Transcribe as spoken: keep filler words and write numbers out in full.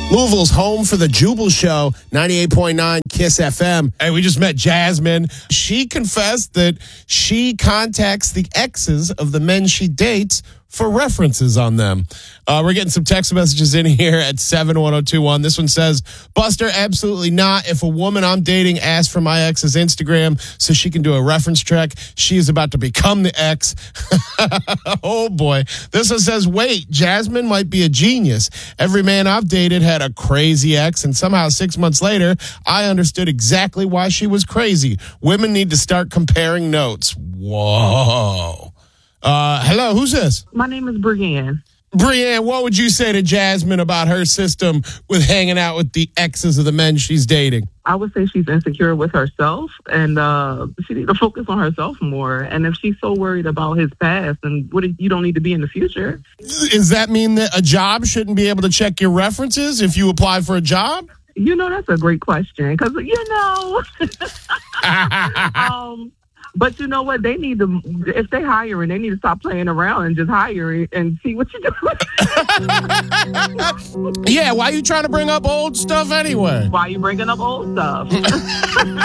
Louisville's home for the Jubal Show, ninety-eight point nine KISS F M. Hey, we just met Jasmine. She confessed that she contacts the exes of the men she dates for references on them. Uh, we're getting some text messages in here at seven one zero two one. This one says, Buster, absolutely not. If a woman I'm dating asks for my ex's Instagram so she can do a reference check, she is about to become the ex. Oh, boy. This one says, wait, Jasmine might be a genius. Every man I've dated had a crazy ex, and somehow six months later, I understood exactly why she was crazy. Women need to start comparing notes. Whoa. Uh, hello, who's this? My name is Brienne. Brienne, what would you say to Jasmine about her system with hanging out with the exes of the men she's dating? I would say she's insecure with herself, and uh, she needs to focus on herself more. And if she's so worried about his past, then what if you don't need to be in the future? Does that mean that a job shouldn't be able to check your references if you apply for a job? You know, that's a great question because, you know, um, but you know what? They need to, if they hiring, they need to stop playing around and just hire it and see what you do. Yeah, why are you trying to bring up old stuff anyway? Why are you bringing up old stuff?